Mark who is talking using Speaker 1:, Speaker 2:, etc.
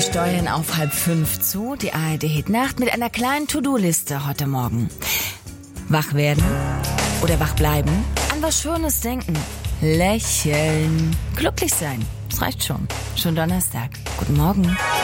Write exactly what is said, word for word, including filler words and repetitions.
Speaker 1: Steuern auf halb fünf zu, die A R D Hit Nacht mit einer kleinen To-Do-Liste heute Morgen. Wach werden oder wach bleiben, an was Schönes denken, lächeln, glücklich sein, das reicht schon. Schon Donnerstag. Guten Morgen.